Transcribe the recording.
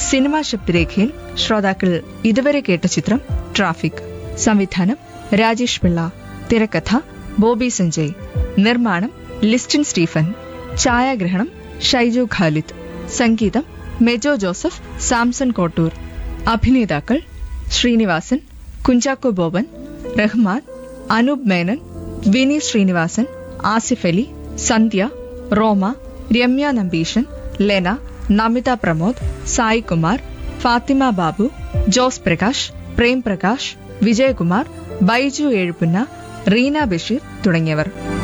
Cinema ശബ്ദരേഖയിൽ ശ്രോതാക്കൾ ഇതുവരെ കേട്ട ചിത്രം ട്രാഫിക്. സംവിധാനം രാജേഷ് പിള്ള. തിരക്കഥ ബോബി സഞ്ജയ്. നിർമ്മാണം ലിസ്റ്റിൻ സ്റ്റീഫൻ. ഛായാഗ്രഹണം ഷൈജു ഖാലിദ്. സംഗീതം മെജോ ജോസഫ്, സാംസൺ കോട്ടൂർ. അഭിനേതാക്കൾ ശ്രീനിവാസൻ, കുഞ്ചാക്കോ ബോബൻ, റഹ്മാൻ, അനൂപ് മേനൻ, വിനീത് ശ്രീനിവാസൻ, ആസിഫ് അലി, സന്ധ്യ, റോമ, രമ്യ നമ്പീശൻ, ലെന, നമിത പ്രമോദ്, സായി കുമാർ, ഫാത്തിമ ബാബു, ജോസ് പ്രകാശ്, പ്രേം പ്രകാശ്, വിജയകുമാർ, ബൈജു ഏഴുപുന്ന, റീന ബഷീർ തുടങ്ങിയവർ.